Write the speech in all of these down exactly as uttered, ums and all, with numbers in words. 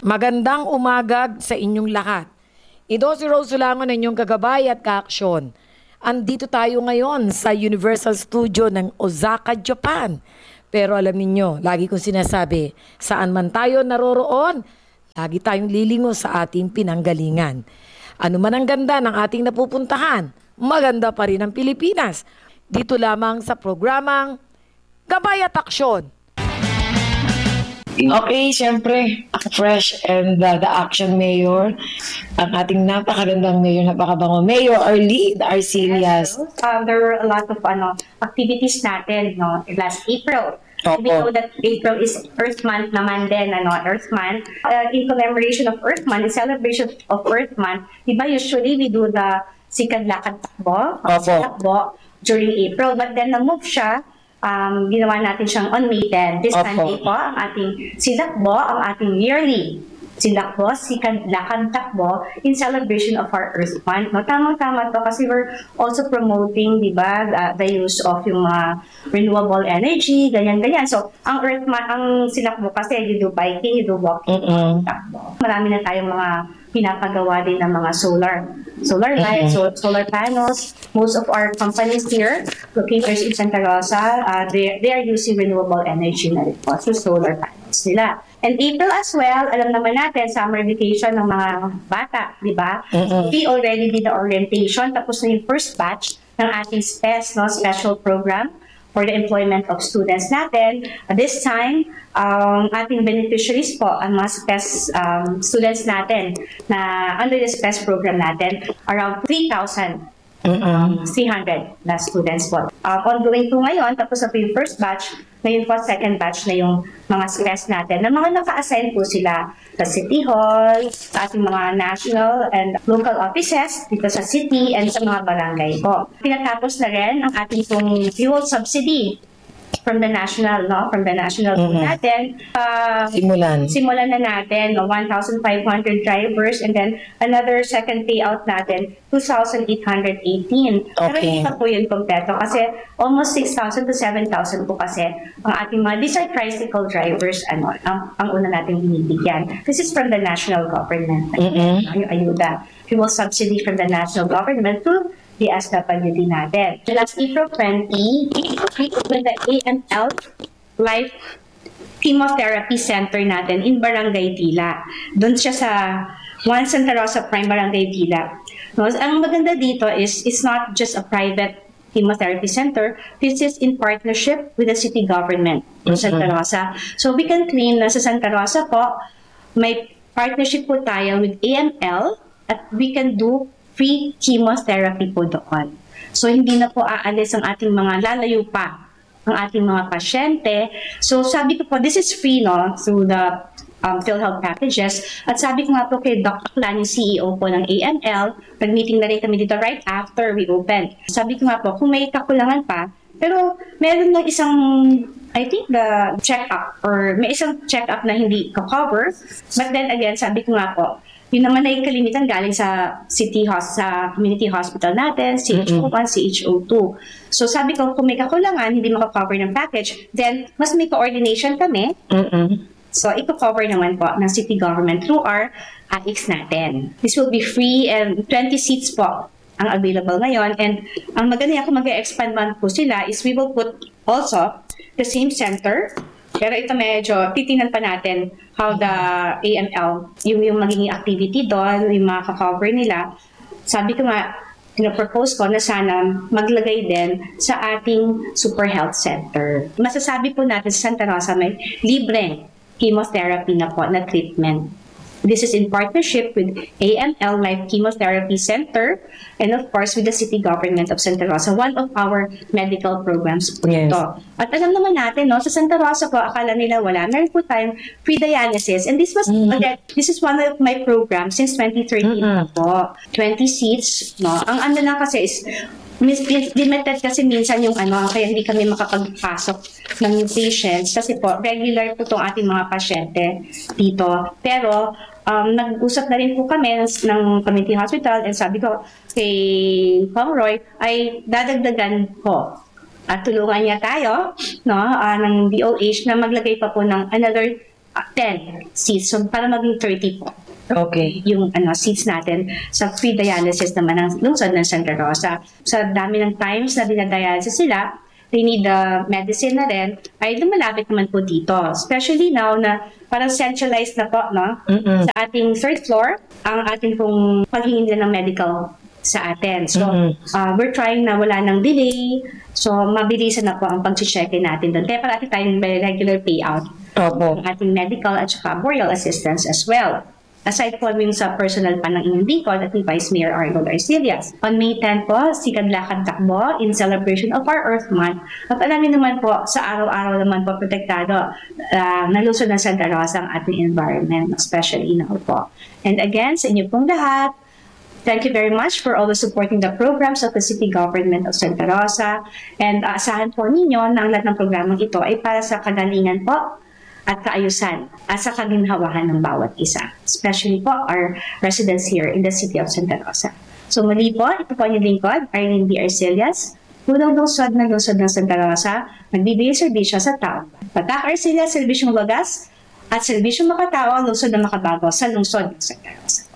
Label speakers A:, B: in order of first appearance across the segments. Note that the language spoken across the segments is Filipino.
A: Magandang umaga sa inyong lahat. Ito si Rose Sulangon, inyong kagabay at kaaksyon. Andito tayo ngayon sa Universal Studio ng Osaka, Japan. Pero alam niyo, lagi kong sinasabi, saan man tayo naroroon, lagi tayong lilingo sa ating pinanggalingan. Ano man ang ganda ng ating napupuntahan, maganda pa rin ang Pilipinas. Dito lamang sa programang Gabay at Aksyon. Okay, siyempre, ako fresh and uh, the action mayor, ang ating napakagandang mayor, napakabango, Mayor Arlene Arcillas.
B: Yes, um, there were a lot of ano, activities natin no, last April.
A: Opo.
B: We know that April is Earth Month naman din, ano, Earth Month. Uh, in commemoration of Earth Month, in celebration of Earth Month, di ba usually we do the Sikad-Lakad Takbo,
A: Opo.
B: Takbo during April, but then na-move siya. Um, ginawa natin siyang on May tenth. This
A: Opo.
B: Sunday po, ang ating silakbo, ang ating yearly silakbo, Sikad-Lakad Takbo, in celebration of our Earth Month. No, tamang-tama to kasi we're also promoting, di ba, uh, the use of yung uh, renewable energy, ganyan-ganyan. So, ang Earth Month, ang silakbo kasi, you do biking, you do walking,
A: Mm-mm.
B: takbo. Marami na tayong mga pinapagawa din ng mga solar solar lights, so, solar panels. Most of our companies here, located in Santa Rosa, uh, they, they are using renewable energy na rin po, so solar panels nila. And April as well, alam naman natin, summer vacation ng mga bata, di ba?
A: Mm-mm.
B: We already did the orientation, tapos na yung first batch ng ating S P E S, no, special program for the employment of students natin. At this time, um, ating beneficiaries po, ang mga S P E S um, students natin na under the S P E S program natin, around three thousand three hundred na students po. Um, ongoing po ngayon, tapos na po yung first batch, ngayon po second batch na yung mga S P E S natin, na mga naka-assign po sila sa City Hall, sa ating mga national and local offices dito sa city and sa mga barangay po. Pinatapos na rin ang ating pong fuel subsidy from the national, no? From the national po
A: Mhm.
B: natin. Uh,
A: Simulan.
B: Simulan na natin, no? one thousand five hundred drivers and then another second payout natin, two thousand eight hundred eighteen. Pero
A: Okay.
B: hindi pa po yun kompleto kasi almost six thousand to seven thousand po kasi ang ating mga, these are tricycle drivers, ano, ang, ang una natin binibigyan. This is from the national government.
A: Mm-mm.
B: Yung ayuda. Fuel subsidy from the national government to the S W D natin. Last April twenty, we opened the A M L Life Chemotherapy Center natin in Barangay Tila. Doon siya sa One Santa Rosa Prime Barangay Tila. No, ang maganda dito is it's not just a private chemotherapy center. This is in partnership with the city government of Santa Rosa. So we can claim na sa Santa Rosa po, may partnership po tayo with A M L at we can do free chemotherapy po doon. So, hindi na po aalis ang ating mga lalayo pa, ang ating mga pasyente. So, sabi ko po, this is free, no, through the um, PhilHealth packages. At sabi ko nga po kay Doctor Aklan, yung C E O po ng A M L, nag-meeting na rin kami dito right after we opened. Sabi ko nga po, kung may kakulangan pa, pero meron ng isang, I think the check-up, or may isang check-up na hindi ko-cover. But then again, sabi ko nga po, yun naman ay kalimitan galing sa city hos sa community hospital natin, C H O one, C H O two. So sabi ko, kung may kakulangan, hindi makakover ng package, then mas may coordination kami.
A: Mm-mm.
B: So i-cover naman po ng city government through our A X natin. This will be free and twenty seats po ang available ngayon. And ang maganda kung mag-expand man po sila is we will put also the same center. Pero ito medyo titingnan pa natin how the A M L, yung, yung magiging activity doon, yung mga kakover nila. Sabi ko nga, pinapropose ko na sana maglagay din sa ating Super Health Center. Masasabi po natin sa Santa Rosa may libreng chemotherapy na po na treatment. This is in partnership with A M L Life Chemotherapy Center and of course with the city government of Santa Rosa, one of our medical programs po
A: Yes.
B: ito. At alam naman natin, no, sa Santa Rosa po, akala nila wala. Meron po tayong free dialysis and this was,
A: Mhm.
B: again, this is one of my programs since twenty thirteen
A: Mhm.
B: po. twenty seats, no. Ang ano lang kasi is, mis- limited kasi minsan yung ano, kaya hindi kami makapagpasok ng new patients kasi po, regular po itong ating mga pasyente dito. Pero, um, nag-usap na rin po kami ng, ng community hospital and sabi ko kay Conroy ay dadagdagan po at tulungan niya tayo, no, uh, ng D O H na maglagay pa po ng another uh, ten seats. So, para maging thirty po
A: Okay.
B: yung ano seats natin sa free dialysis naman ng lungsod ng Santa Rosa. Sa dami ng times na dinadialysis sila, they need the medicine na rin, ay lumalapit naman po dito. Especially now na parang centralized na po, no?
A: Mm-mm.
B: Sa ating third floor, ang ating pong paghingi nila ng medical sa atin. So,
A: Mm-mm.
B: uh, we're trying na wala ng delay. So, mabilisan na po ang pag-check natin doon. Kaya parati tayong may regular payout
A: Opo.
B: ng ating medical at saka burial assistance as well. Aside po yung sa personal pa ng inyong Bicol at ni Vice Mayor Arnold Arcillas. On May tenth po, sikad lakad takbo in celebration of our Earth Month. At alamin naman po, sa araw-araw naman po protektado uh, na lungsod ng Santa Rosa ang ating environment, especially now po. And again, sa inyo pong lahat, thank you very much for always supporting the programs of the City Government of Santa Rosa. And uh, asahan po ninyo na ang lahat ng programang ito ay para sa kagalingan po at kaayusan at sa kaginhawahan ng bawat isa. Especially po our residents here in the City of Santa Rosa. So muli po, ito po ang inyong lingkod, Arlene B. Arcillas, unang lungsod ng lungsod ng Santa Rosa, nagbibigay serbisyo sa tao. Patak Arcillas, serbisyong wagas, at serbisyong makatao, lungsod na makabago sa lungsod ng Santa Rosa.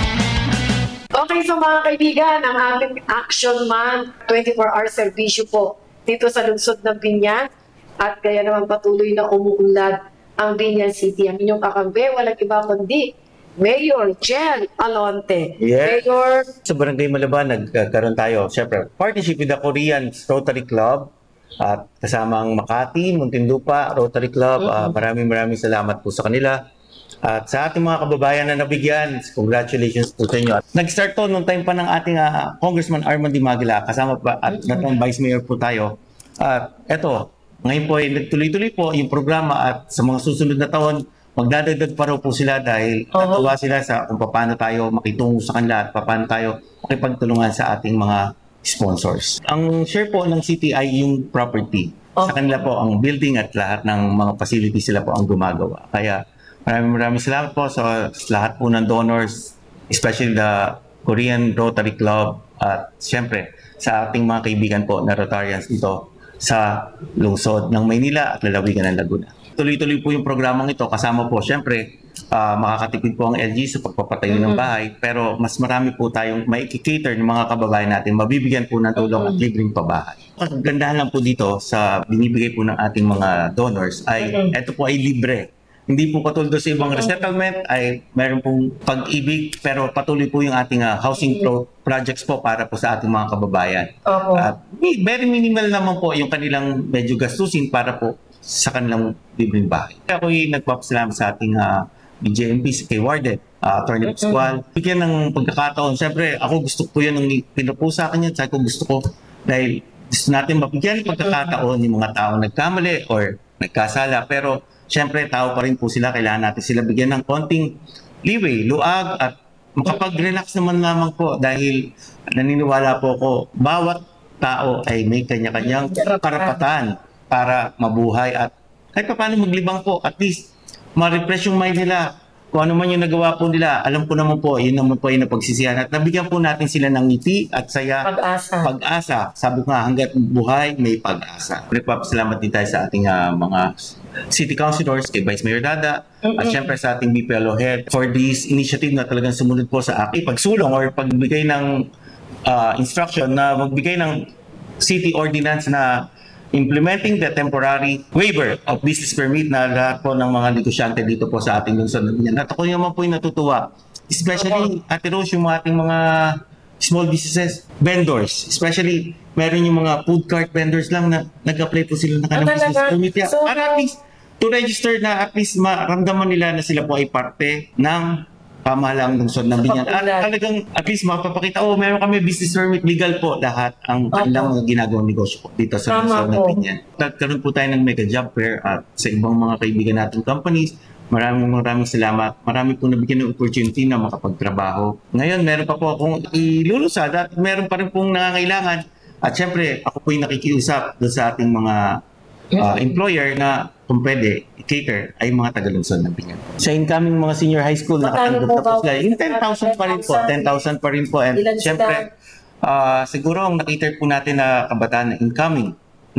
A: Okay, so mga kaibigan, ang ating Action Month, twenty-four hour servisyo po dito sa lungsod ng Binyan. At kaya naman patuloy na umuunlad ang Binyan City. Ang inyong kakampi, walang iba kundi Mayor Jel Alonte.
C: Yeah.
A: Mayor,
C: Sa Barangay Malaban, nagkaroon tayo, syempre, partnership with the Korean Rotary Club at kasama ang Makati, Muntinlupa Rotary Club. Ah, maraming maraming salamat po sa kanila. At sa ating mga kababayan na nabigyan, congratulations po sa inyo. At nag-start to nung time pa ng ating ah, Congressman Armand Dimagila, kasama pa at natong Vice Mayor po tayo. At eto, ngayon po ay nagtuloy-tuloy po yung programa at sa mga susunod na taon, magdadagdag pa raw po sila dahil natuwa sila sa kung paano tayo makitungo sa kanila at paano tayo makipagtulungan sa ating mga sponsors. Ang share po ng city ay yung property. Sa kanila po ang building at lahat ng mga facilities sila po ang gumagawa. Kaya maraming maraming salamat po sa lahat po ng donors, especially the Korean Rotary Club at siyempre sa ating mga kaibigan po na Rotarians dito sa lungsod ng Maynila at lalawigan ng Laguna. Tuloy-tuloy po yung programang ito. Kasama po, syempre, uh, makakatipid po ang L G sa pagpapatayo ng bahay. Pero mas marami po tayong mai-cater ng mga kababayan natin. Mabibigyan po ng tulong at libreng pabahay. Ang gandahan lang po dito sa binibigay po ng ating mga donors ay ito po ay libre. Hindi po katulad sa ibang resettlement ay meron pong pag-ibig pero patuloy po yung ating uh, housing pro- projects po para po sa ating mga kababayan.
A: Opo.
C: At very minimal naman po yung kanilang medyo gastusin para po sa kanilang libreng bahay. Ako'y nagpapasalamat sa ating uh, B J M P, kay Warden, uh, Attorney Pascual. Bigyan ng pagkakataon. Siyempre, ako gusto ko yun nung pinupo sa akin yan. Sabi ko gusto ko dahil gusto natin mabigyan ng pagkakataon yung mga taong nagkamali or nagkasala. Pero siyempre, tao pa rin po sila. Kailangan natin sila bigyan ng konting leeway, luag at makapag-relax naman lamang po dahil naniniwala po ko, bawat tao ay may kanya-kanyang karapatan para mabuhay at kahit pa paano maglibang po, at least ma-refresh yung mind nila. Kung ano man yung nagawa po nila, alam po naman po, yun naman po yung napagsisihan. At nabigyan po natin sila ng ngiti at saya.
A: Pag-asa.
C: Pag-asa. Sabi ko nga, hanggat buhay, may pag-asa. Nagpapasalamat din tayo sa ating uh, mga city councilors, kay Vice Mayor Dada, mm-hmm. at syempre sa ating B P L O head for this initiative na talagang sumunod po sa aking pagsulong or pagbigay ng uh, instruction na magbigay ng city ordinance na implementing the temporary waiver of business permit na lahat po ng mga negosyante dito po sa ating lungsod. At ako naman po yung natutuwa. Especially, Ate Rose, yung ating mga small businesses, vendors. Especially, meron yung mga food cart vendors lang na nag-apply po sila ng kanilang
A: Ah,
C: business
A: talaga?
C: permit. Yeah.
A: So,
C: Para at least, to register na at least maramdaman nila na sila po ay parte ng pamahalaang lungsod ng Binyan. At talagang at least mapapakita, oh, meron kami business permit, legal po lahat ang kanilang mga ginagawang negosyo po dito sa
A: Tama
C: lungsod ng
A: po.
C: Binyan. Nagkaroon po tayo ng mega job fair at sa ibang mga kaibigan nating companies. Maraming maraming salamat. Marami po nabigyan ng opportunity na makapagtrabaho. Ngayon, meron pa po akong ilulusad at meron pa rin pong nangangailangan. At syempre, ako po yung nakikiusap doon sa ating mga uh, employer na kung pwede, cater ay mga tagalungsod ng Binyan. Sa incoming mga senior high school, nakatanggap na po sila. Yung ten thousand pa rin po. ten thousand pa rin po. And
A: Ilan
C: syempre, uh, siguro ang nakiter po natin na kabataan na incoming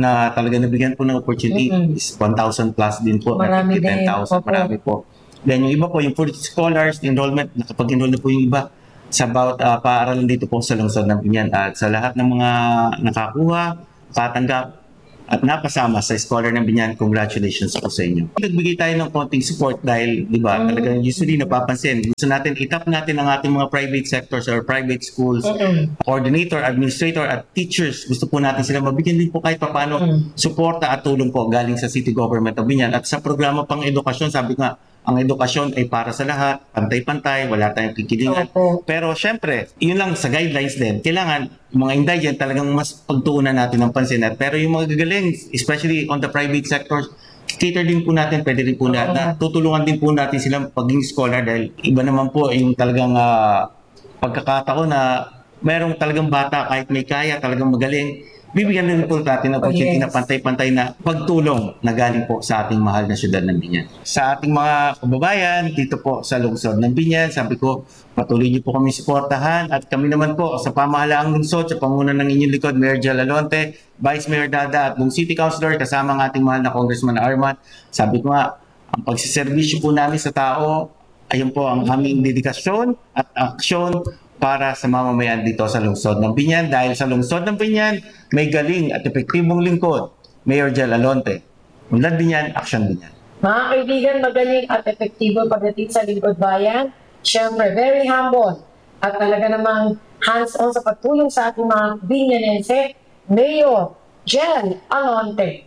C: na talaga nabigyan po ng opportunity is one thousand plus din po.
A: Marami din.
C: ten thousand,
A: Opo.
C: marami po. Then yung iba po, yung for scholars, enrollment, nakapag-enroll na po yung iba sa about uh, paaralan dito po sa lungsod ng Binyan. At sa lahat ng mga nakakuha, katanggap, at napasama sa scholar ng Binyan, congratulations po sa inyo. Nagbigay tayo ng konting support dahil, di ba, talagang usually napapansin. Gusto natin, itap natin ang ating mga private sectors or private schools, coordinator, administrator, at teachers. Gusto po natin sila mabigyan din po kahit paano suporta at tulong po galing sa City Government of Binyan. At sa programa pang edukasyon, sabi ko nga, ang edukasyon ay para sa lahat, pantay-pantay, wala tayong kikilingan.
A: Opo.
C: Pero syempre, yun lang sa guidelines din. Kailangan, mga indigent, talagang mas pagtuunan natin ng pansin. At pero yung mga gagaling, especially on the private sectors, cater din po natin, pwede rin po natin, na tutulungan din po natin silang paging scholar dahil iba naman po yung talagang uh, pagkakataon na merong talagang bata kahit may kaya, talagang magaling, bibigyan din po natin ng opportunity
A: yes.
C: na pantay-pantay na pagtulong na galing po sa ating mahal na syudad ng Binyan. Sa ating mga kababayan, dito po sa lungsod ng Binyan, sabi ko, patuloy niyo po kami suportahan at kami naman po sa pamahalaang lungsod, sa panguna ng inyong likod, Mayor Jel Alonte, Vice Mayor Dada at buong City Councilor, kasama ang ating mahal na Congressman Arman. Sabi ko nga, ang pagsiservisyo po namin sa tao, ayun po ang aming dedikasyon at aksyon para sa mamamayan dito sa lungsod ng Binyan. Dahil sa lungsod ng Binyan, may galing at epektibong lingkod, Mayor Jel Alonte. Unlad Binyan, Action Binyan.
A: Mga kaibigan, magaling at epektibo pagdating sa lingkod bayan. Siyempre, very humble at talaga namang hands-on sa pagtulong sa ating mga Binyanense, Mayor Jel Alonte.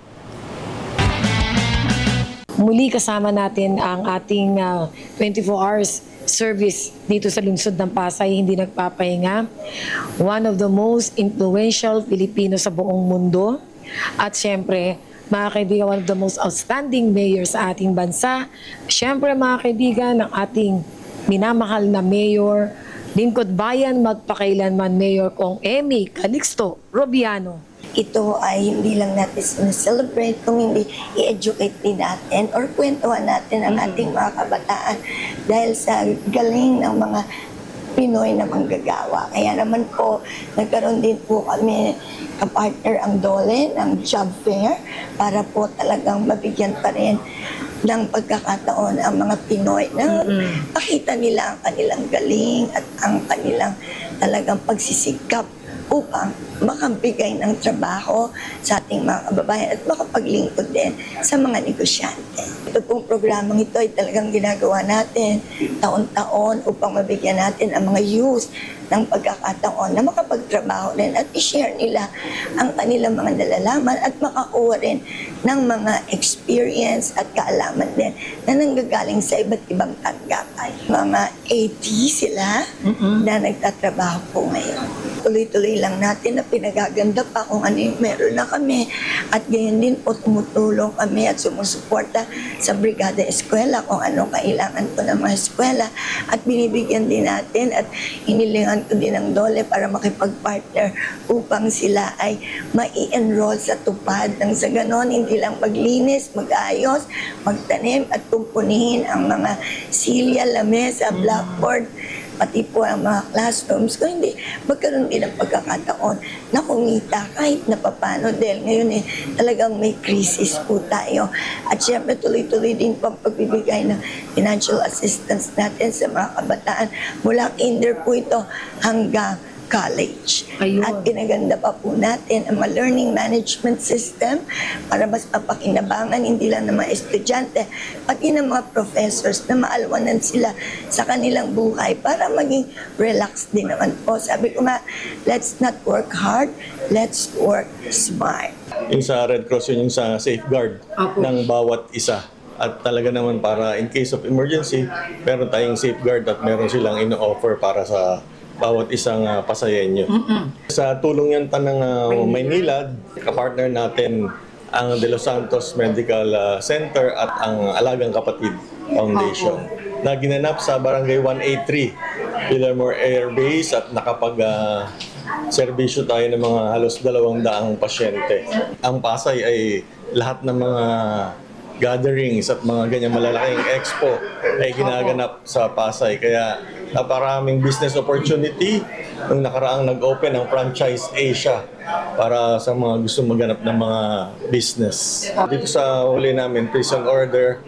A: Muli kasama natin ang ating uh, twenty-four hours service dito sa lungsod ng Pasay, hindi nagpapahinga. One of the most influential Filipino sa buong mundo. At syempre, mga kaibigan, one of the most outstanding mayor sa ating bansa. Syempre, mga kaibigan, ang ating minamahal na mayor, lingkod bayan magpakailanman, Mayor Kong Emmy Calixto Robiano.
D: Ito ay hindi lang natin sineselebrate, kung hindi i-educate din natin or kwentuhan natin ang ating mga kabataan dahil sa galing ng mga Pinoy na manggagawa. Kaya naman po, nagkaroon din po kami kapartner ang Dole ng job fair para po talagang mabigyan pa rin ng pagkakataon ang mga Pinoy na makita nila ang kanilang galing at ang kanilang talagang pagsisikap upang makabigay ng trabaho sa ating mga kababayan at makapaglingkod din sa mga negosyante. Ito pong programang ito ay talagang ginagawa natin taon-taon upang mabigyan natin ang mga youth ng pagkakataon na makapagtrabaho rin at i-share nila ang kanilang mga nalalaman at makakuha rin ng mga experience at kaalaman din na nanggagaling sa iba't ibang tanggapan. Mga eighty sila mm-hmm. na nagtatrabaho po ngayon. Tuloy-tuloy lang natin na pinagaganda pa kung ano yung meron na kami at gayon din po tumutulong kami at sumusuporta sa Brigada Eskwela kung anong kailangan po ng mga eskwela at binibigyan din natin at hinilingan ko din ang Dole para makipag-partner upang sila ay mai-enroll sa tupad nang sa ganon hindi lang maglinis, mag-ayos, magtanim at kumpunihin ang mga silya, lamesa, blackboard pati po ang mga classrooms, kung hindi, magkaroon din ng pagkakataon na kumita kahit na papano dahil ngayon eh, talagang may crisis po tayo. At syempre tuloy-tuloy din po ang pagbibigay ng financial assistance natin sa mga kabataan. Mula kinder po ito hanggang college.
A: Ayun.
D: At pinaganda pa po natin ang mga learning management system para mas mapakinabangan hindi lang ng mga estudyante, pati ng mga professors na maalwanan sila sa kanilang buhay para maging relaxed din naman po. Sabi ko nga, let's not work hard, let's work smart.
E: Yung sa Red Cross, yun yung sa safeguard
A: Apo.
E: ng bawat isa. At talaga naman para in case of emergency, meron tayong safeguard at meron silang ino-offer para sa bawat isang uh, pasayenyo. Mm-mm. Sa tulong yan tanang uh, Maynilad, kapartner natin ang De Los Santos Medical uh, Center at ang Alagang Kapatid Foundation na ginanap sa Barangay one eighty-three, Villamor Air Base at nakapag uh, serbisyo tayo ng mga halos dalawang daang pasyente. Ang Pasay ay lahat ng mga gatherings at mga ganyan malalaking expo ay ginaganap sa Pasay. Kaya naparaming business opportunity nung nakaraang nag-open ng Franchise Asia para sa mga gusto maghanap ng mga business. Dito sa huli namin, prison order,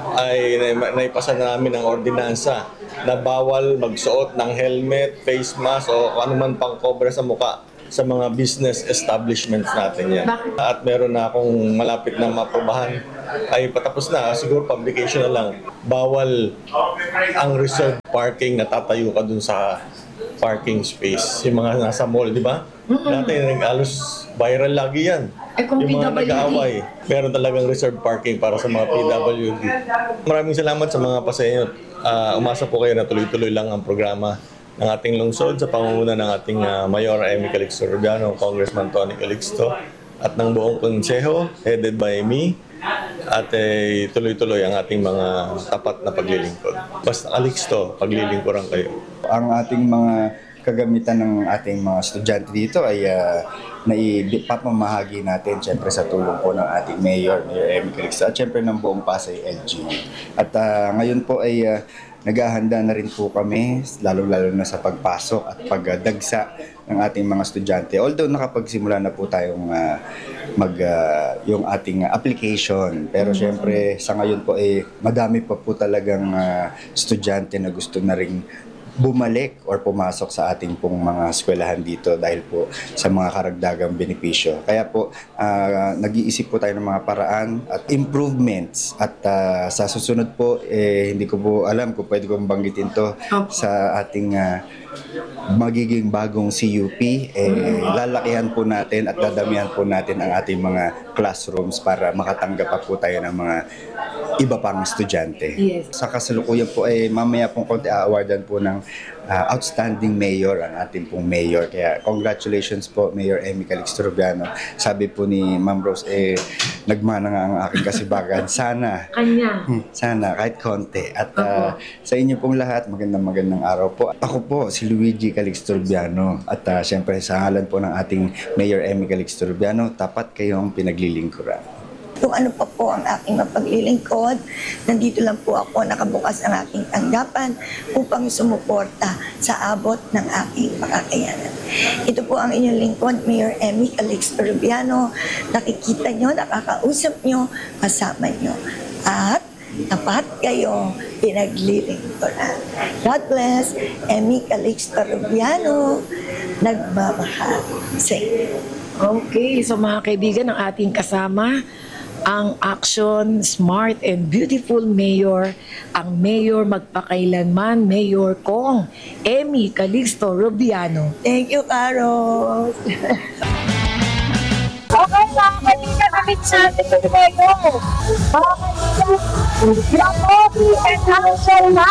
E: ay na- naipasa na namin ang ordinansa na bawal magsuot ng helmet, face mask o anuman pang cover sa muka sa mga business establishments natin yan. At meron na akong malapit na maprobahan ay patapos na, siguro publication na lang. Bawal ang reserved parking na tatayo ka dun sa parking space. Yung mga nasa mall, di ba? Dati nag-alos viral lagi yan.
A: Eh, kung
E: Yung mga
A: P W D?
E: nag-aaway, meron talagang reserved parking para sa mga P W D. Maraming salamat sa mga pasenyo. Uh, umasa po kayo na tuloy-tuloy lang ang programa ng ating lungsod sa pangunguna ng ating uh, Mayor Emmy Calixto Rubiano, Congressman Tony Calixto, at ng buong konseho, headed by me, at eh, tuloy-tuloy ang ating mga tapat na paglilingkod. Basta Calixto, paglilingkuran kayo.
F: Ang ating mga kagamitan ng ating mga estudyante dito ay uh, naipapamahagi natin siyempre sa tulong po ng ating Mayor, Mayor Emmy Calixto, at siyempre ng buong Pasay L G U. At uh, ngayon po ay uh, naghahanda na rin po kami, lalo-lalo na sa pagpasok at pagdagsa ng ating mga estudyante. Although nakapagsimula na po tayong uh, mag uh, yung ating application, pero syempre sa ngayon po ay eh, madami pa po talagang uh, estudyante na gusto na ring bumalik or pumasok sa ating pong mga eskwelahan dito dahil po sa mga karagdagang benepisyo. Kaya po, uh, nag-iisip po tayo ng mga paraan at improvements at uh, sa susunod po, eh, hindi ko po alam kung pwede kong banggitin to sa ating uh, magiging bagong C U P, eh, lalakihan po natin at dadamihan po natin ang ating mga classrooms para makatanggap pa po tayo ng mga iba pang estudyante.
A: Yes.
F: Sa kasalukuyan po ay eh, mamaya pong konti a-awardan po ng uh, outstanding mayor ang ating pong mayor. Kaya congratulations po Mayor Emmy Calixto Rubiano. Sabi po ni Ma'am Rose, eh, nagmana nga ang aking kasibagan. Sana,
A: Kanya.
F: hmm, sana kahit konti. At uh, sa inyo pong lahat, magandang magandang araw po. Ako po, si Luigi Calixto Rubiano. At uh, syempre sa ngalan po ng ating Mayor Emmy Calixto Rubiano, tapat kayong pinaglilingkuran.
D: Kung ano pa po ang aking mapaglilingkod, nandito lang po ako, nakabukas ang aking tanggapan upang sumuporta sa abot ng aking makakayanan. Ito po ang inyong lingkod, Mayor Emmy Calixto Rubiano. Nakikita nyo, nakakausap nyo, kasama nyo. At tapat kayo pinaglilingkuran. God bless, Emmy Calixto Rubiano, nagmamahal sa inyo.
A: Okay, so mga kaibigan, ang ating kasama, ang Action Smart and Beautiful Mayor, ang Mayor magpakailanman, Mayor Kong, Emmy Calixto Rubiano.
D: Thank you, Carol.
G: Okay, mga kaibigan, kapit sa atin ito kayo. Mga kaibigan, Yapobi and Council na.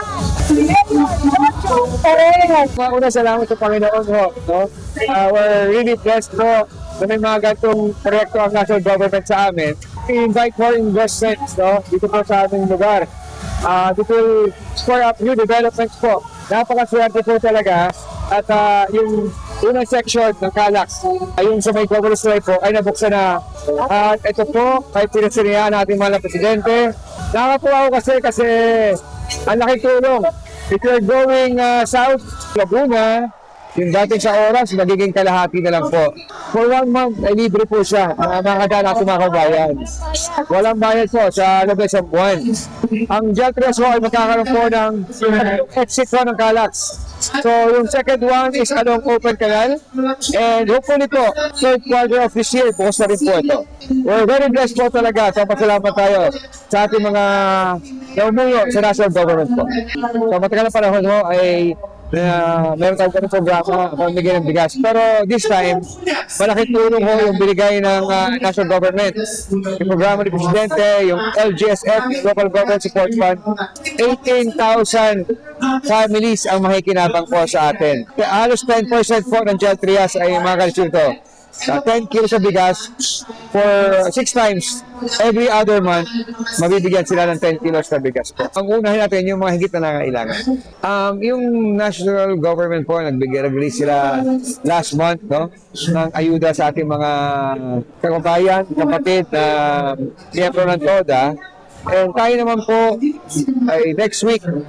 H: Una, salamat sa Panginoon ho. No? Uh, we're really blessed po na may mga gantong proyekto ang national government sa amin. We invite more investments no? Dito po sa aming lugar. Uh, this will spur up new developments po. Napakaswerte po talaga. At uh, yung unang section ng Calax, ayun sa may Governors Drive po, ay nabuksan na. At uh, ito po, kahit pinasinihan natin mga presidente. Nakakapuwa ako kasi kasi ang laking tulong. If you're going uh, south, Laguna, yung dating sa oras, magiging kalahati na lang po. For one month, ay libre po siya. Uh, mga kadala sa mga kabayan. Walang bayad po sa labas ng buwan. Ang J E L tres po ay magkakaroon po ng exit po ng Calax. So, yung second one is along Open Canal. And hopefully po, third quarter of this year, bukas na rin po ito. We're very blessed po talaga. So, pasalamat tayo sa ating mga naumuyo sa national government po. So, matagal na panahon mo ay Uh, meron tayong ganun programa kung bigay ng bigas. Pero this time, malaking tulong ho yung binigay ng uh, national government. Yung programa ni Presidente, yung L G S F, Local Government Support Fund, eighteen thousand families ang makikinabang po sa atin. Kaya halos ten percent po ng J E L Trias ay mga kalisito. Uh, ten kilos sa bigas for six times every other month, mabibigyan sila ng ten kilos na bigas po. Ang unahin natin yung mga higit na nangangailangan. Um, yung national government po, nagbigay, nag-release sila last month no, ng ayuda sa ating mga kababayan, kapatid na miyembro ng TODA. And tayo naman po ay next week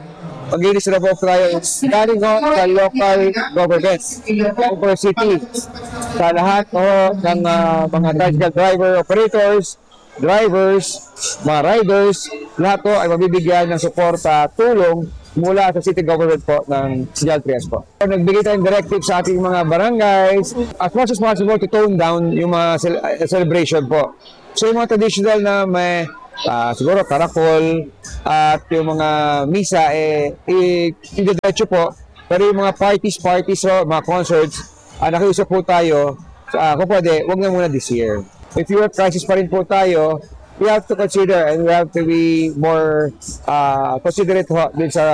H: Mag-inis na po tayo galing ho sa local governments, over city, sa lahat ho ng uh, mga tricycle driver, operators, drivers, mga riders, lahat po ay mabibigyan ng suporta, tulong mula sa city government po ng Sigal Trias po. Nagbigay tayong directive sa ating mga barangays as much as possible to tone down yung mga cel- celebration po. So yung mga traditional na may uh, siguro karakol at yung mga misa eh, eh diretso po. Pero yung mga parties, parties o mga concerts, uh, nakiusap po tayo, uh, kung pwede, wag na muna this year. If you're crisis pa rin po tayo, we have to consider and we have to be more uh, considerate ho din sa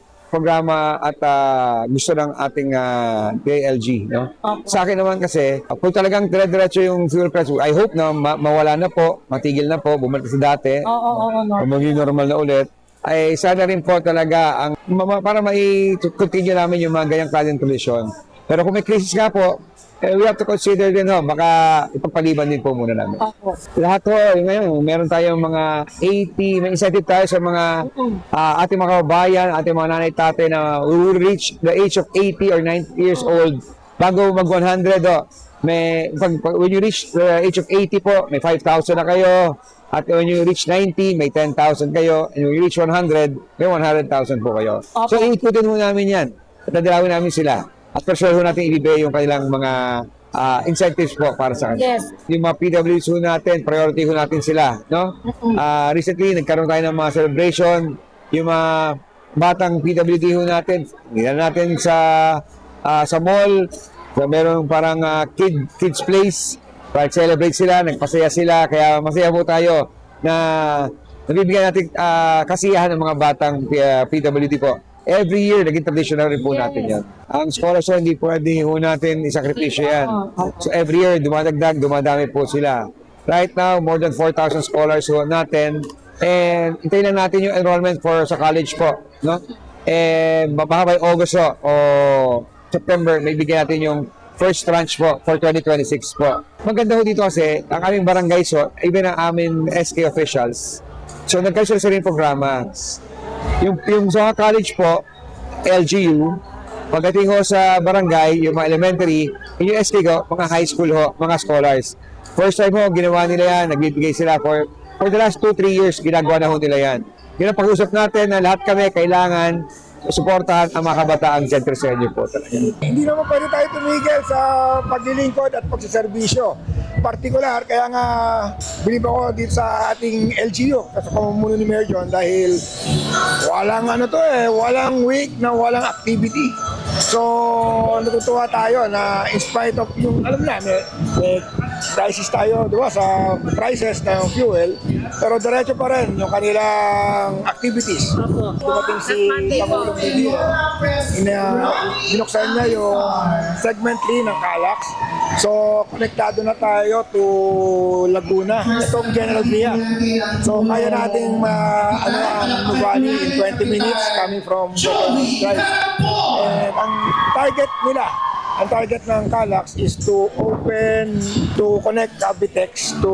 H: programa at uh, gusto ng ating uh, D L G. No? Sa akin naman kasi, uh, kung talagang dire-diretso yung fuel price, I hope na ma- mawala na po, matigil na po, bumalik sa dati,
A: Oo, oo, oo, no.
H: maging normal na ulit, ay sana rin po talaga ang, ma- para mai-continue namin yung mga ganyang klaseng tradisyon. Pero kung may crisis nga po, eh, we have to consider din ho, baka ipagpaliban din po muna namin.
A: Opo.
H: Lahat ho, yung ngayon, meron tayong mga eighty, may incentive tayo sa mga uh, ating mga kababayan, ating mga nanay tatay na will reach the age of eighty or ninety years old bago mag one hundred ho. May, pag, pag, when you reach the age of eighty po, may five thousand na kayo. At when you reach ninety, may ten thousand kayo. And when you reach one hundred, may one hundred thousand po kayo. So, iikutin mo namin yan. At nadalawin namin sila. At for sure ho natin ibibigay yung kanilang mga uh, incentives po para sa kanila.
A: Yes.
H: Yung mga P W Ds ho natin, priority ho natin sila. No? Uh, recently, nagkaroon tayo ng mga celebration. Yung mga batang P W D ho natin, nilan natin sa uh, sa mall. So, merong parang uh, kid, kids place. Para celebrate sila, nagpasaya sila. Kaya masaya po tayo na nabibigyan natin uh, kasiyahan ng mga batang uh, P W D po. Every year, naging traditional rin po natin yan. Ang scholarship, hindi pwede ho natin isakripisyo yan. So every year, dumadagdag, dumadami po sila. Right now, more than four thousand scholars ho natin. And hintayin lang natin yung enrollment for sa college po. No? And baka by August ho, o September, may bigyan natin yung first tranche po for twenty twenty-six po. Maganda ho dito kasi, ang aming barangays ho, even ang aming S K officials. So nagkaroon sila rin programa. Yung, yung sa college po, L G U, pagdating ho sa barangay, yung mga elementary, yung S K ko, mga high school ho, mga scholars. First time ho, ginawa nila yan, nagbibigay sila for, for the last two to three years, ginagawa na ho nila yan. Yun ang pag-usap natin na lahat kami kailangan suportahan ang mga kabataang Centro Senior po talaga.
I: Hindi naman pwede tayo tumigil sa paglilingkod at pagsiservisyo. Partikular, kaya nga bilib ako dito sa ating L G U sa pamumuno ni Mayor John dahil walang ano to eh, walang week na walang activity. So, natutuwa tayo na in spite of yung, alam na, may, may crisis tayo, di ba, sa prices ng fuel, pero diretso pa rin yung kanilang activities. Dumating si Pangulong Didi, ina, binuksan niya yung segment three ng Calax. So, konektado na tayo to Laguna. Itong General Via. So, kaya natin ma, ano, ang Nuvali in twenty minutes coming from Bocol Drive. And ang target nila, ang target ng Calax is to open, to connect Cavitex to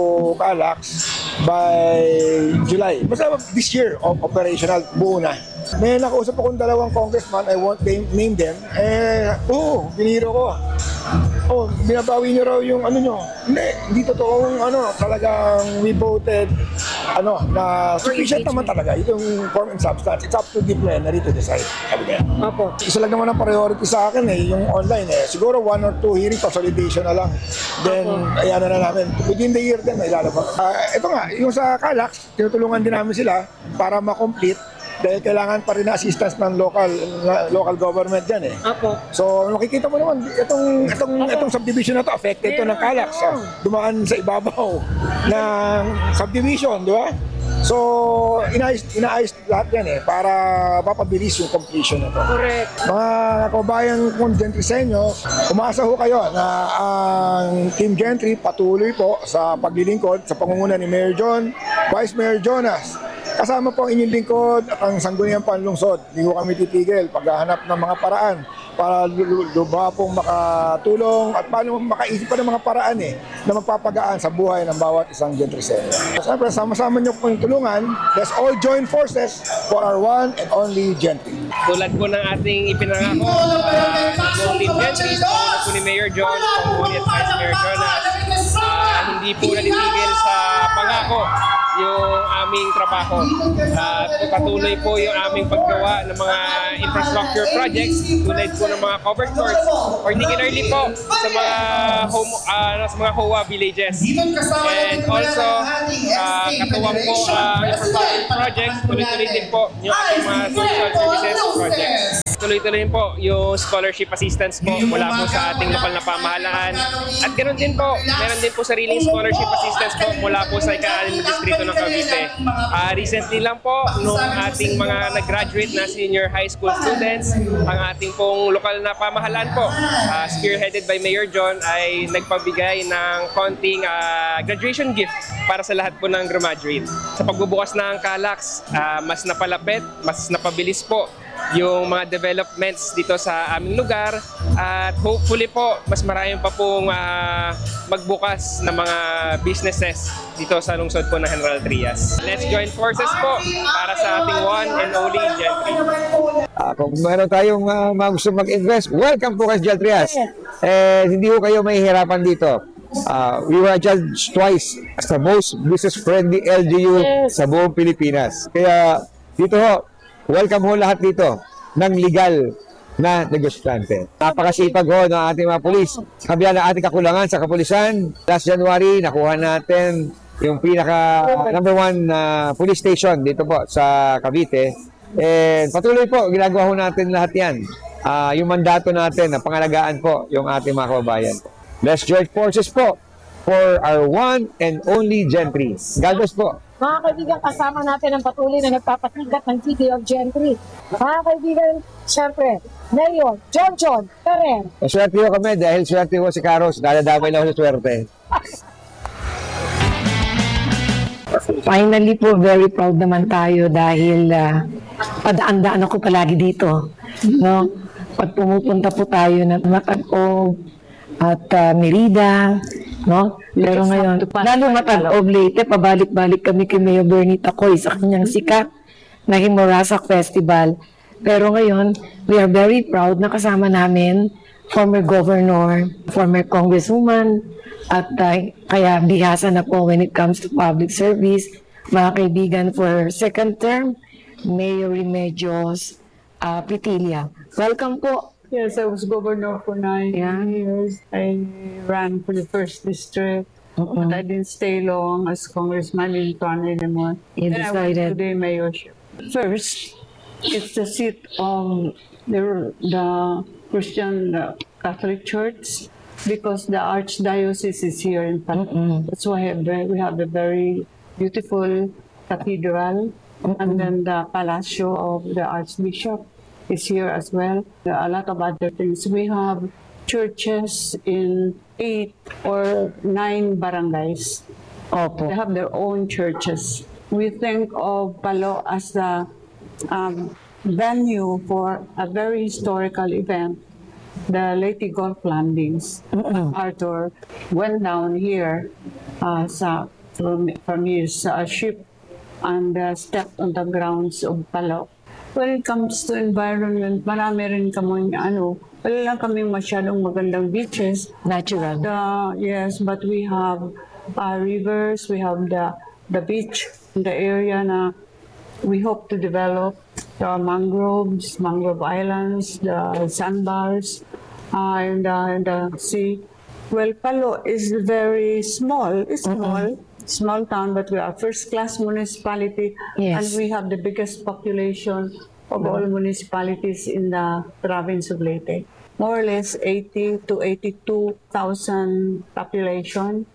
I: Calax by July. Basta this year, op- operational, buo na. May nakausap akong dalawang congressman, I won't name, name them. Eh, oo, biniro ko. Oh, binabawi niyo raw yung ano nyo. Hindi, hindi totoong ano, talagang we voted, ano, na sufficient naman talaga. Itong form and substance. It's up to the plenary to decide. Sabi kaya.
A: Opo.
I: Isa lang naman ang priority sa akin eh, yung online eh. Siguro one or two hearing consolidation na lang. Then, ayan na na namin. Within the year din, may lalabas. Uh, ito nga, yung sa Calax, tinutulungan din namin sila para ma-complete dahil kailangan pa rin na assistance ng local na, local government dyan eh.
A: Opo.
I: So makikita mo naman itong itong itong subdivision na to affected to ng Calax. Ah, dumaan sa ibabaw ng subdivision, di ba? So inaayos inaayos lahat yan eh para mapabilis yung completion na to.
A: Correct.
I: Mga kababayan kong Gentry sa inyo, umasa ho kayo na ang Team Gentry patuloy po sa paglilingkod sa pangunguna ni Mayor John, Vice Mayor Jonas, Kasama po ang inyong lingkod at ang Sangguniang Panlungsod. Hindi ko kami titigil paghahanap ng mga paraan para luba pong makatulong at paano makaisip pa ng mga paraan eh na magpapagaan sa buhay ng bawat isang gentry senior. Siyempre, sama-sama niyo po yung tulungan. Let's all join forces for our one and only gentry.
J: Tulad po ng ating ipinangako, uh, ng Team Gentry, sa tulad po ni Mayor John, Panguni at Vice Mayor Jonas, uh, hindi po natitigil sa pangako yung aming trabaho. At uh, patuloy po yung aming paggawa ng mga infrastructure projects tulad po ng mga covered courts, particularly po sa mga home, uh, sa mga H O A villages. And also, uh, katuwang po ang uh, infrastructure projects, tuloy-tuloy din po yung ating mga social services projects. Tuloy-tuloy po yung scholarship assistance po mula po sa ating lokal na pamahalaan. At ganoon din po, meron din po sariling scholarship assistance po mula po sa ika-anim na distrito ng Cavite. Uh, recently lang po, nung ating mga nag-graduate na senior high school students, ang ating pong lokal na pamahalaan po, uh, spearheaded by Mayor John, ay nagpabigay ng konting uh, graduation gift para sa lahat po ng graduate. Sa pagbubukas ng Calax, uh, mas napalapit, mas napabilis po yung mga developments dito sa aming lugar at hopefully po mas marami pa pong uh, magbukas na mga businesses dito sa lungsod po ng General Trias. Let's join forces po para sa ating one and only Gentry.
H: Uh, kung meron tayong uh, mga gusto mag-invest, welcome po kayo sa General Trias. Eh, hindi ko kayo mahihirapan dito. Uh, we were judged twice as the most business-friendly L G U sa buong Pilipinas. Kaya dito ho, welcome ho lahat dito ng legal na negosyante. Napakasipag ho ng ating mga pulis. Kabila ng ating kakulangan sa kapulisan, last January, nakuha natin yung pinaka number one uh, police station dito po sa Cavite. And patuloy po, ginagawa ho natin lahat yan. Uh, yung mandato natin na pangalagaan po yung ating mga kababayan. Let's join forces po for our one and only Gentry. God bless po.
G: Mga kaibigan, kasama natin ang patuloy na nagpapatigat ng City of Gentry. Mga kaibigan, syempre, Mayor John John Ferrer.
H: Maswerte ho kami dahil swerte ho si Carlos. Dadadamay lang ho sa swerte.
A: Finally po, very proud naman tayo dahil uh, padaan-daan ako palagi dito. No? Pag pumupunta po tayo ng Matag-Og at uh, Merida, no? Pero ngayon, lalo Matag-Og Leyte, pabalik-balik kami kay Mayor Bernie Tacoy sa kanyang sikat na Himorasak Festival. Pero ngayon, we are very proud na kasama namin former governor, former congresswoman, at uh, kaya bihasa na po when it comes to public service, mga kaibigan for second term, Mayor Remedios uh, Pritilia. Welcome po.
K: Yes, I was governor for nine
A: Yeah.
K: years. I ran for the first district,
A: Uh-uh.
K: but I didn't stay long as congressman in Toronto anymore.
A: You
K: Then I went
A: decided.
K: to the mayorship. First, it's the seat of the, the Christian uh, Catholic Church because the Archdiocese is here in Panama. That's why we have a very beautiful cathedral, and then the Palacio of the Archbishop is here as well. There are a lot of other things. We have churches in eight or nine barangays.
A: Opo.
K: They have their own churches. We think of Palo as the um, venue for a very historical event, the Leyte Golf Landings. Arthur went down here uh, sa, from, from his uh, ship and uh, stepped on the grounds of Palo. When it comes to environment, marami rin kaming ano, wala lang kaming masyadong magandang beaches.
A: Natural.
K: The, yes, but we have uh, rivers, we have the the beach in the area na we hope to develop. The mangroves, mangrove islands, the sandbars, uh, and, uh, and the sea. Well, Palo is very small. It's small. Small town, but we are first-class municipality,
A: Yes.
K: and we have the biggest population of all municipalities in the province of Leyte. More or less eighty to eighty-two thousand population,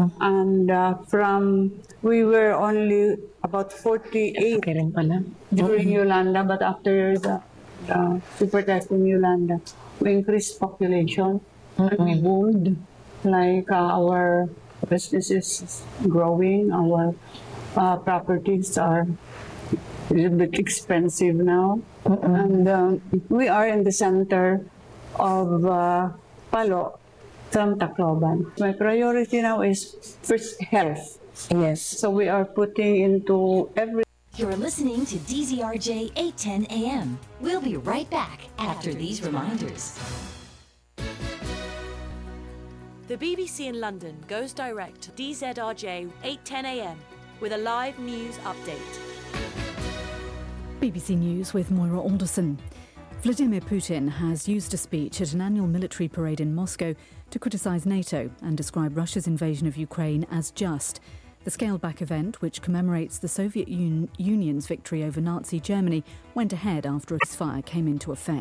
K: and uh, from we were only about forty-eight
A: Okay rin pala.
K: during Yolanda, but after the, the super typhoon Yolanda, we increased population and we boomed. Like uh, our business is growing, our uh, properties are a little bit expensive now. And um, we are in the center of uh, Palo from Tacloban. My priority now is first health.
A: Yes.
K: So we are putting into every
L: You're listening to D Z R J eight ten A M. We'll be right back after these reminders.
M: The B B C in London goes direct to D Z R J eight ten A M with a live news update.
N: B B C News with Moira Alderson. Vladimir Putin has used a speech at an annual military parade in Moscow to criticise NATO and describe Russia's invasion of Ukraine as just. The scaled-back event, which commemorates the Soviet Un- Union's victory over Nazi Germany, went ahead after a ceasefire came into effect.